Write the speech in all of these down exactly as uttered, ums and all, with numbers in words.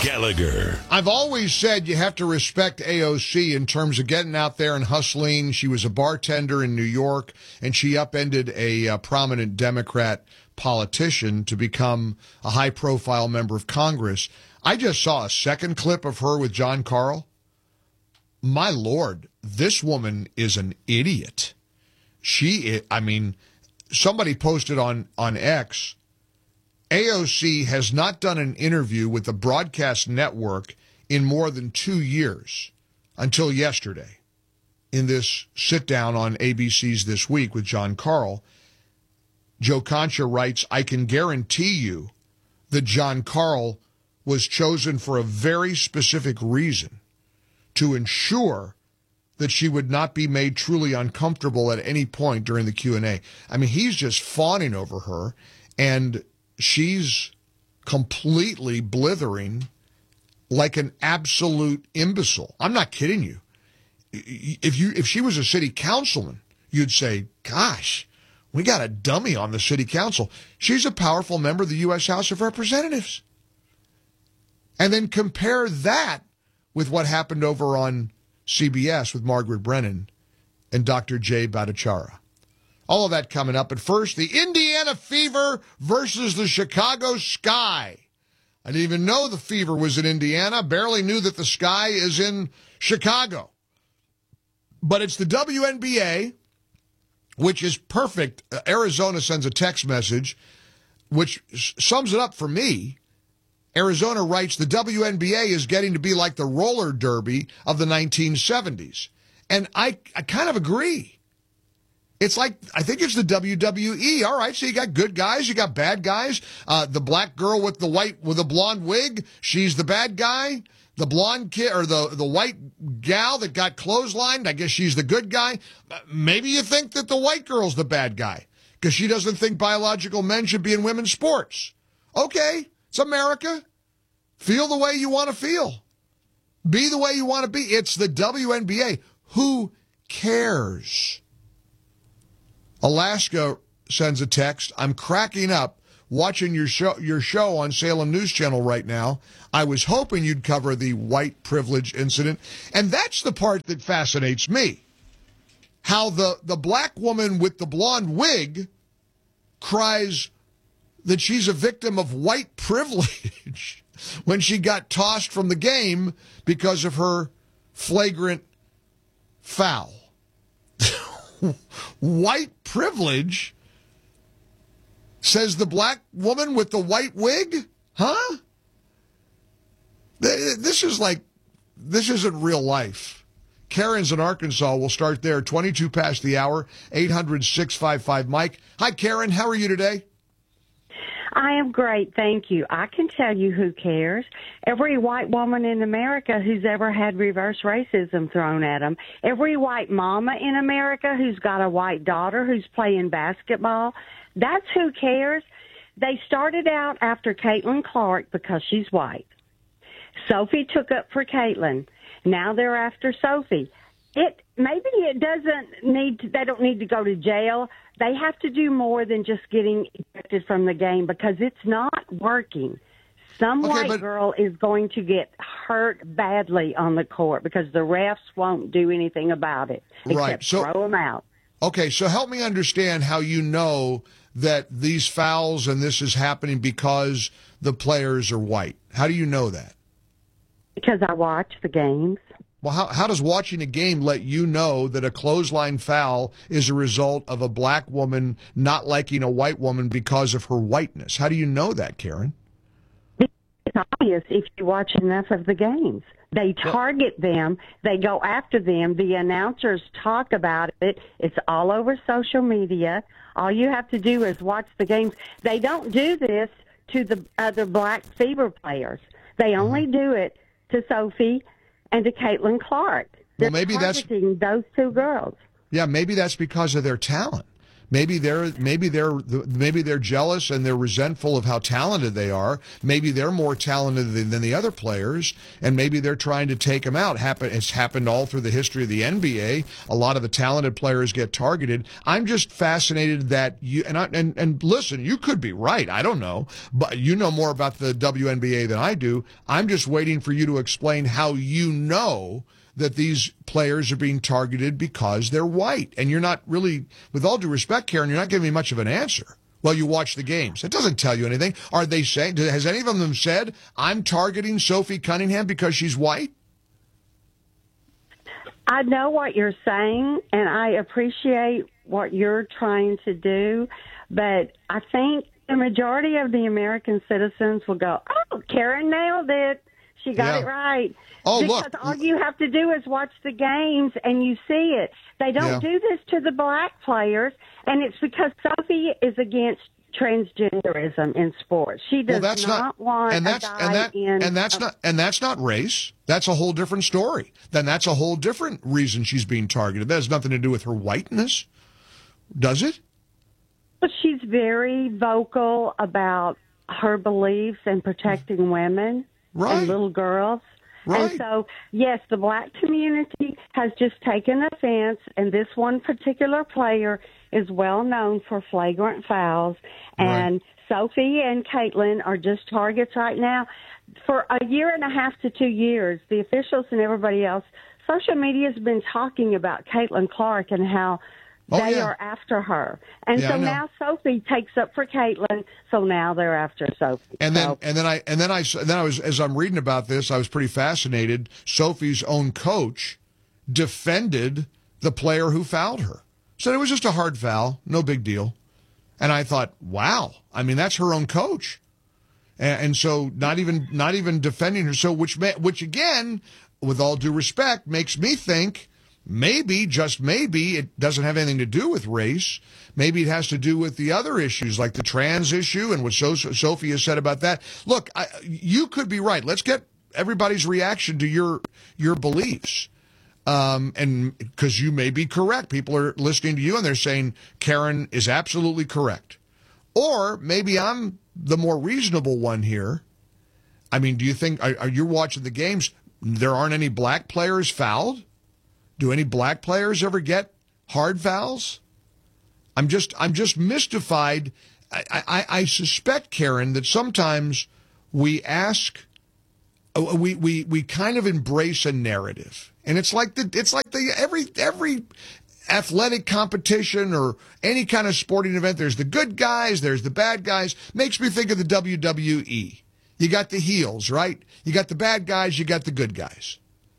Gallagher. I've always said you have to respect A O C in terms of getting out there and hustling. She was a bartender in New York, and she upended a uh, prominent Democrat politician to become a high-profile member of Congress. I just saw a second clip of her with John Carl. My Lord, this woman is an idiot. She, I mean, somebody posted on, on X, A O C has not done an interview with the broadcast network in more than two years until yesterday in this sit-down on A B C's This Week with John Carl. Joe Concha writes, I can guarantee you that John Carl was chosen for a very specific reason, to ensure that she would not be made truly uncomfortable at any point during the Q and A. I mean, he's just fawning over her, and she's completely blithering like an absolute imbecile. I'm not kidding you. If you if she was a city councilman, you'd say, gosh, we got a dummy on the city council. She's a powerful member of the U S House of Representatives. And then compare that with what happened over on C B S with Margaret Brennan and Doctor Jay Bhattacharya. All of that coming up. But first, the Indiana Fever versus the Chicago Sky. I didn't even know the Fever was in Indiana. Barely knew that the Sky is in Chicago. But it's the W N B A, which is perfect. Uh, Arizona sends a text message, which s- sums it up for me. Arizona writes, the W N B A is getting to be like the roller derby of the nineteen seventies. And I, I kind of agree. It's like, I think it's the W W E. All right, so you got good guys, you got bad guys. Uh, the black girl with the white, with the blonde wig, she's the bad guy. The blonde kid, or the, the white gal that got clotheslined, I guess she's the good guy. Maybe you think that the white girl's the bad guy because she doesn't think biological men should be in women's sports. Okay, it's America. Feel the way you want to feel. Be the way you want to be. It's the W N B A. Who cares? Alaska sends a text. I'm cracking up watching your show, your show on Salem News Channel right now. I was hoping you'd cover the white privilege incident. And that's the part that fascinates me. How the, the black woman with the blonde wig cries that she's a victim of white privilege when she got tossed from the game because of her flagrant foul. White privilege, says the black woman with the white wig? Huh? This is like, this isn't real life. Karen's in Arkansas. We'll start there. twenty-two past the hour, eight hundred, six five five, Mike. Hi, Karen. How are you today? I am great, thank you. I can tell you who cares. Every white woman in America who's ever had reverse racism thrown at them. Every white mama in America who's got a white daughter who's playing basketball. That's who cares. They started out after Caitlin Clark because she's white. Sophie took up for Caitlin. Now they're after Sophie. It maybe it doesn't need to, they don't need to go to jail. They have to do more than just getting ejected from the game because it's not working. Some okay, white but, girl is going to get hurt badly on the court because the refs won't do anything about it except right. so, throw them out. Okay, so help me understand how you know that these fouls and this is happening because the players are white. How do you know that? Because I watch the games. Well, how, how does watching a game let you know that a clothesline foul is a result of a black woman not liking a white woman because of her whiteness? How do you know that, Karen? It's obvious if you watch enough of the games. They target them. They go after them. The announcers talk about it. It's all over social media. All you have to do is watch the games. They don't do this to the other black Fever players. They only do it to Sophie and to Caitlin Clark. They're well, maybe that's targeting those two girls. Yeah, maybe that's because of their talent. Maybe they're maybe they're maybe they're jealous and they're resentful of how talented they are. Maybe they're more talented than, than the other players, and maybe they're trying to take them out. Happen it's happened all through the history of the N B A. A lot of the talented players get targeted. I'm just fascinated that you and I, and and listen, you could be right. I don't know, but you know more about the W N B A than I do. I'm just waiting for you to explain how you know that these players are being targeted because they're white. And you're not really, with all due respect, Karen, you're not giving me much of an answer. Well, you watch the games. It doesn't tell you anything. Are they saying, has any of them said, I'm targeting Sophie Cunningham because she's white? I know what you're saying, and I appreciate what you're trying to do, but I think the majority of the American citizens will go, oh, Karen nailed it. She got Yeah. it right. Oh, because look. all you have to do is watch the games and you see it. They don't Yeah. do this to the black players, and it's because Sophie is against transgenderism in sports. She does Well, that's not, not, want and that's a guy and that in and that's a, not and that's not race. That's a whole different story. Then that's a whole different reason she's being targeted. That has nothing to do with her whiteness, does it? But she's very vocal about her beliefs and protecting women Right. and little girls. Right. And so, yes, the black community has just taken offense, and this one particular player is well known for flagrant fouls. And Right. Sophie and Caitlin are just targets right now. For a year and a half to two years, the officials and everybody else, social media has been talking about Caitlin Clark and how Oh, they yeah. are after her. And Yeah, I so know. now Sophie takes up for Caitlin, so now they're after Sophie. And then, So- and then I, and then I, then I was, as I'm reading about this, I was pretty fascinated. Sophie's own coach defended the player who fouled her. Said it was just a hard foul, no big deal. And I thought, wow, I mean, that's her own coach. And, and so not even, not even defending her. So which, ma- which again, with all due respect, makes me think maybe, just maybe, it doesn't have anything to do with race. Maybe it has to do with the other issues, like the trans issue and what so- Sophie has said about that. Look, I, you could be right. Let's get everybody's reaction to your your beliefs. Um, and because you may be correct. People are listening to you and they're saying Karen is absolutely correct. Or maybe I'm the more reasonable one here. I mean, do you think, are, are you watching the games? There aren't any black players fouled? Do any black players ever get hard fouls? I'm just I'm just mystified. I, I, I suspect, Karen, that sometimes we ask, we, we we kind of embrace a narrative, and it's like the it's like the every every athletic competition or any kind of sporting event. There's the good guys, there's the bad guys. Makes me think of the W W E. You got the heels, right? You got the bad guys, you got the good guys.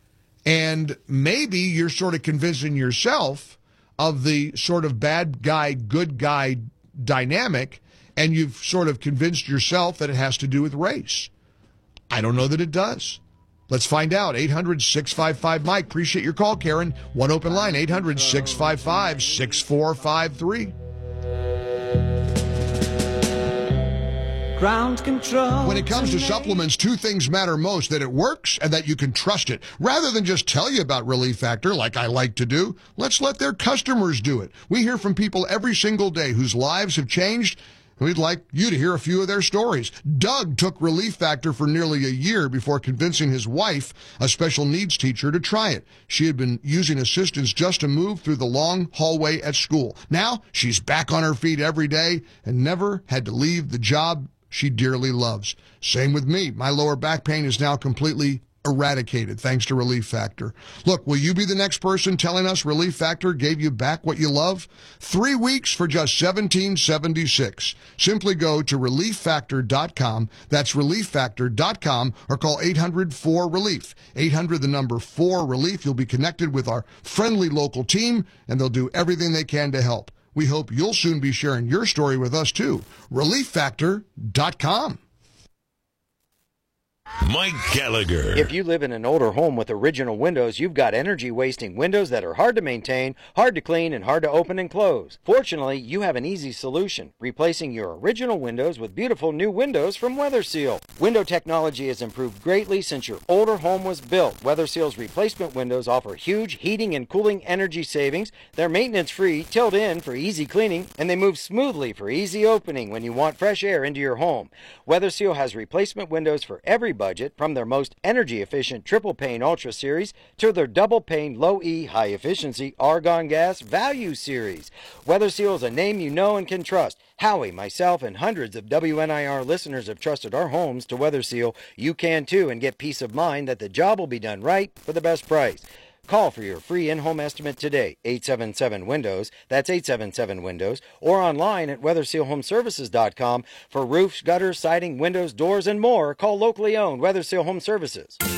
And maybe you're sort of convincing yourself of the sort of bad guy, good guy dynamic, and you've sort of convinced yourself that it has to do with race. I don't know that it does. Let's find out. eight hundred, six five five, Mike. Appreciate your call, Karen. One open line, eight hundred, six five five, six four five three. Ground control. When it comes to supplements, two things matter most: that it works and that you can trust it. Rather than just tell you about Relief Factor like I like to do, let's let their customers do it. We hear from people every single day whose lives have changed. We'd like you to hear a few of their stories. Doug took Relief Factor for nearly a year before convincing his wife, a special needs teacher, to try it. She had been using assistance just to move through the long hallway at school. Now she's back on her feet every day and never had to leave the job she dearly loves. Same with me. My lower back pain is now completely eradicated thanks to Relief Factor. Look, will you be the next person telling us Relief Factor gave you back what you love? Three weeks for just seventeen seventy-six. Simply go to relief factor dot com. That's relief factor dot com, or call eight hundred four relief. eight hundred, the number four relief. You'll be connected with our friendly local team, and they'll do everything they can to help. We hope you'll soon be sharing your story with us too. relief factor dot com. Mike Gallagher. If you live in an older home with original windows, you've got energy-wasting windows that are hard to maintain, hard to clean, and hard to open and close. Fortunately, you have an easy solution, replacing your original windows with beautiful new windows from WeatherSeal. Window technology has improved greatly since your older home was built. WeatherSeal's replacement windows offer huge heating and cooling energy savings. They're maintenance-free, tilt in for easy cleaning, and they move smoothly for easy opening when you want fresh air into your home. WeatherSeal has replacement windows for every budget, from their most energy-efficient triple pane Ultra Series to their double pane low E high efficiency argon gas value series. WeatherSeal is a name you know and can trust. Howie, myself, and hundreds of W N I R listeners have trusted our homes to WeatherSeal. You can too, and get peace of mind that the job will be done right for the best price. Call for your free in-home estimate today, eight seven seven Windows, that's eight seven seven Windows, or online at weather seal home services dot com. For roofs, gutters, siding, windows, doors, and more, call locally owned WeatherSeal Home Services.